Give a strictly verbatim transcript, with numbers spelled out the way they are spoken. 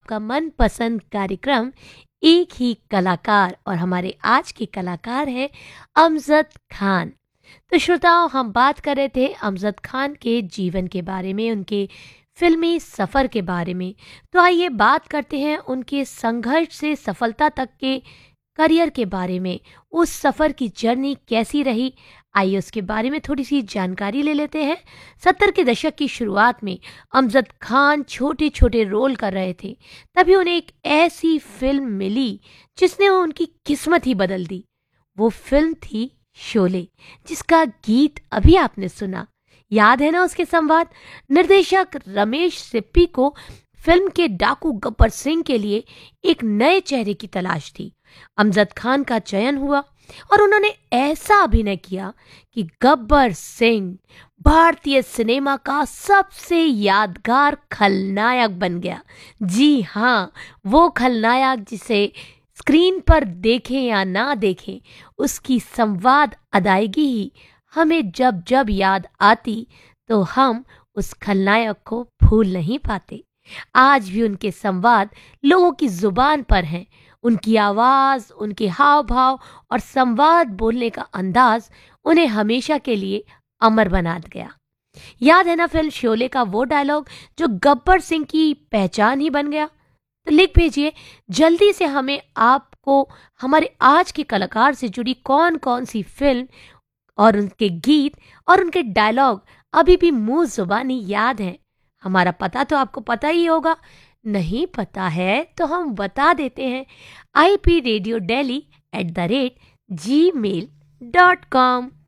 आपका मनपसंद कार्यक्रम एक ही कलाकार, और हमारे आज के कलाकार हैं अमजद खान। तो श्रोताओं, हम बात कर रहे थे अमजद खान के जीवन के बारे में, उनके फिल्मी सफ़र के बारे में। तो आइए बात करते हैं उनके संघर्ष से सफलता तक के करियर के बारे में। उस सफ़र की जर्नी कैसी रही, आइए उसके बारे में थोड़ी सी जानकारी ले लेते हैं। सत्तर के दशक की शुरुआत में अमजद खान छोटे छोटे रोल कर रहे थे। तभी उन्हें एक ऐसी फिल्म मिली जिसने उनकी किस्मत ही बदल दी। वो फिल्म थी शोले, जिसका गीत अभी आपने सुना। याद है ना उसके संवाद? निर्देशक रमेश सिप्पी को फिल्म के डाकू गब्बर सिंह के लिए एक नए चेहरे की तलाश थी। अमजद खान का चयन हुआ और उन्होंने ऐसा अभिनय किया कि गब्बर सिंह भारतीय सिनेमा का सबसे यादगार खलनायक बन गया। जी हाँ, वो खलनायक जिसे स्क्रीन पर देखें या ना देखें, उसकी संवाद अदायगी ही हमें जब जब याद आती तो हम उस खलनायक को भूल नहीं पाते। आज भी उनके संवाद लोगों की जुबान पर हैं। उनकी आवाज़, उनके हाव भाव और संवाद बोलने का अंदाज उन्हें हमेशा के लिए अमर बना गया। याद है ना फिल्म शोले का वो डायलॉग जो गब्बर सिंह की पहचान ही बन गया? तो लिख भेजिए जल्दी से हमें आपको हमारे आज के कलाकार से जुड़ी कौन कौन सी फिल्म और उनके गीत और उनके डायलॉग अभी भी मुंह जुबानी याद हैं। हमारा पता तो आपको पता ही होगा, नहीं पता है तो हम बता देते हैं। I P radio Delhi at the rate ji mail dot com.